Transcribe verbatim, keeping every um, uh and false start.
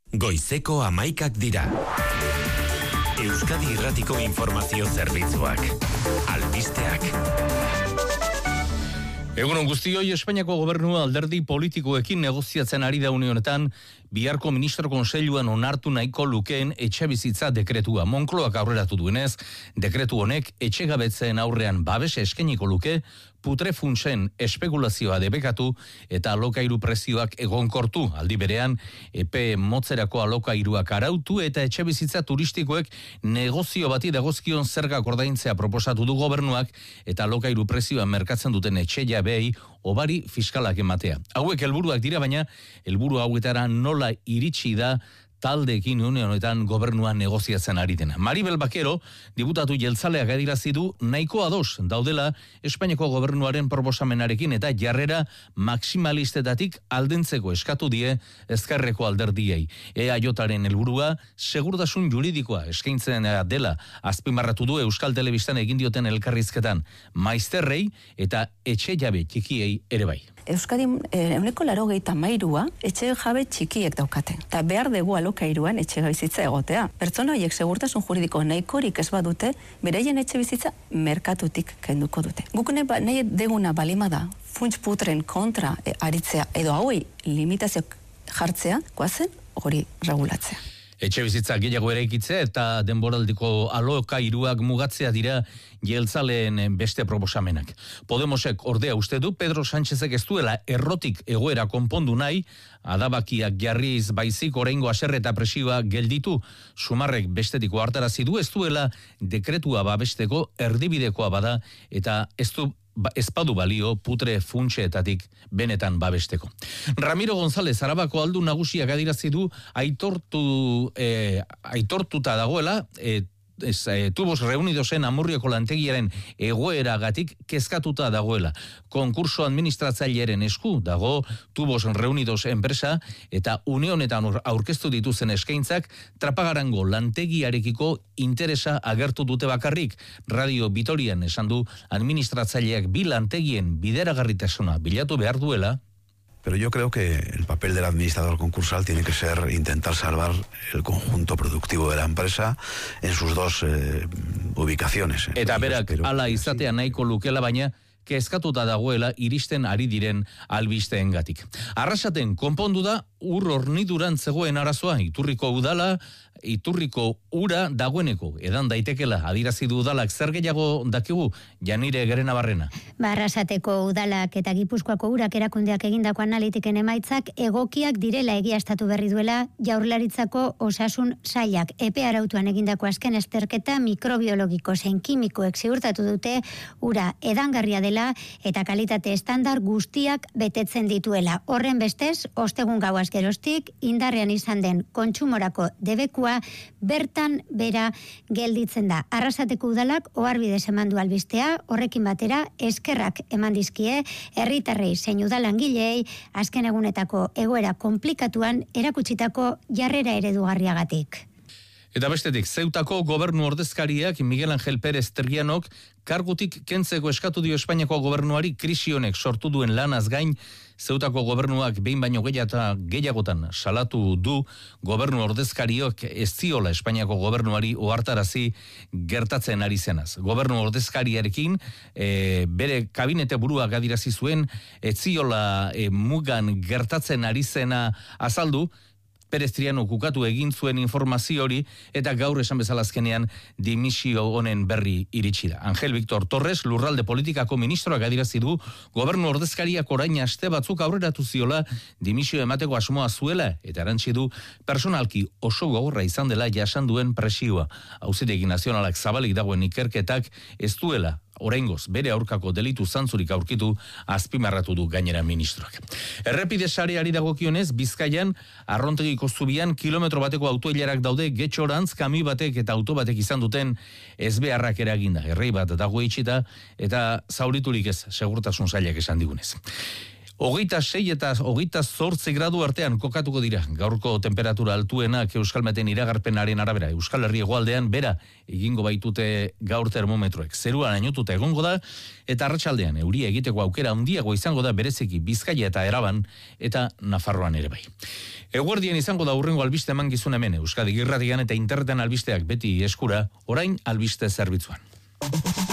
Goizeko hamaikak dira. Euskadi Irratiko Informazio Zerbitzuak. Albisteak. Egunon guztioi, Espainiako gobernua alderdi politikoekin negoziatzen ari da une honetan, biharko ministro kontseiluan onartu nahiko lukeen etxebizitza dekretua. Moncloak aurreratu duenez, dekretu honek etxegabetzeen aurrean babes eskainiko luke, putrefuntsen espekulazioa debekatu eta alokairu prezioak egonkortu. Aldi berean, epe motzerako alokairuak arautu eta etxebizitza turistikoek negozio bati dagozkion zergak ordaintzea proposatu du gobernuak eta alokairu prezioa merkatzen duten etxe jabei obari fiskalak ematea. Hauek helburuak dira, baina helburu hauetara nola iritsi da taldeekin une honetan gobernua negoziatzen ari dena. Maribel Bakero, diputatu jeltzaleak adirazi du nahiko ados daudela Espainiako gobernuaren proposamenarekin eta jarrera maksimalistetatik aldentzeko eskatu die ezkerreko alderdiei. E A Jaren helburua segurtasun juridikoa eskaintzen dela azpimarratu du Euskal Telebistan egin dioten elkarrizketan maizterrei eta etxe jabe txikiei ere bai. Euskadin ehuneko laurogeita hamairua etxe jabe txikiek daukate. Eta behar dugu alokairuan etxe bizitza egotea. Pertsona horiek segurtasun juridiko nahikorik ez badute, beraien etxe bizitza merkatutik kenduko dute. Guk nahi deguna balima da, funts putren kontra aritzea edo hauei limitazioak jartzea, goazen hori regulatzea. Etxe bizitza gehiago eraikitzea eta denboraldiko alokairuak mugatzea dira jeltzaleen beste proposamenak. Podemosek ordea uste du Pedro Sánchezek ez duela errotik egoera konpondu nahi, adabakiak jarriz baizik oraingo haserre eta presioa gelditu. Sumarrek bestetiko hartarazi du ez duela dekretua babesteko erdibidekoa bada eta ez du espadu balio putre funtseetatik benetan babesteko. Ramiro González, Arabako aldu nagusiak adirazi du aitortu, eh, aitortuta dagoela, eh, Ez, e, tubos reunidosen Amurrioko lantegiaren egoeragatik kezkatuta dagoela. Konkurso administratzaileren esku dago tubos reunidos enpresa eta une honetan aurkeztu dituzen eskaintzak Trapagarango lantegiarekiko interesa agertu dute bakarrik. Radio Vitorian esan du administratzaileak bi lantegien bideragarritasuna bilatu behar duela. Pero yo creo que el papel del administrador concursal tiene que ser intentar salvar el conjunto productivo de la empresa en sus dos eh, ubicaciones. Eta berak ala izatea nahiko lukela, baina kezkatuta dagoela iristen ari diren albisteengatik. Arrasaten konpondu da ur horniduran zegoen arazoa, Iturriko udala, Iturriko ura dagoeneko edan daitekela adirazi du udalak. Zer gehiago dakigu Janire Gerenabarrena? Ba, Arrasateko udalak eta Gipuzkoako urak erakundeak egindako analitiken emaitzak egokiak direla egiaztatu berri duela Jaurlaritzako osasun sailak. Epe arautuan egindako azken azterketa mikrobiologiko zein kimikoek ziurtatu dute ura edangarria dela eta kalitate estandar guztiak betetzen dituela. Horren bestez, ostegun gauaz geroztik indarrean izan den kontsumorako debekua bertan bera gelditzen da. Arrasateko udalak oharbidez eman du albistea, horrekin batera eskerrak eman dizkie herritarrei zein udalangileei azken egunetako egoera konplikatuan erakutsitako jarrera eredugarriagatik. Eta bestetik, Zeutako gobernu ordezkariak Miguel Ángel Pérez Trianok kargutik kentzeko eskatu dio Espainiako gobernuari krisi honek sortu duen lanaz gain. Zeutako gobernuak behin baino gehiagotan salatu du gobernu ordezkariok ez ziola Espainiako gobernuari ohartarazi gertatzen ari zenaz. Gobernu ordezkariarekin e, bere kabinete buruak adirazi zuen ez ziola e, mugan gertatzen ari zena azaldu. Pérez Trianok ukatu egin zuen informazio hori eta gaur esan bezala azkenean dimisio honen berri iritsi da. Angel Víctor Torres, lurralde politikako ministroak adirazi du gobernu ordezkariak orain aste batzuk aurreratu ziola dimisio emateko asmoa zuela eta erantsi du personalki oso gogorra izan dela jasan duen presioa. Auzitegi Nazionalak zabalik dagoen ikerketak ez duela oraingoz bere aurkako delitu zantzurik aurkitu azpimarratu du gainera ministroak. Errepide sareari dagokionez, Bizkaian Arrontegiko zubian kilometro bateko autoilarak daude getxorantz kami batek eta auto batek izan duten ezbeharrak eraginda. Errei bat dago itxita eta zauriturik ez segurtasun sailak esan digunez. Hogeita sei eta hogeita zortzi gradu artean kokatuko dira. Gaurko temperatura altuenak Euskalmeten iragarpenaren arabera. Euskal Herri hegoaldean bera egingo baitute gaur termometroek. Zeruan ainotuta egongo da eta arratsaldean euria egiteko aukera handiago izango da bereziki Bizkaia eta Araban eta Nafarroan ere bai. Eguerdian izango da hurrengo albiste emankizun hemen Euskadi Irratian eta interneten albisteak beti eskura, orain albiste zerbitzuan.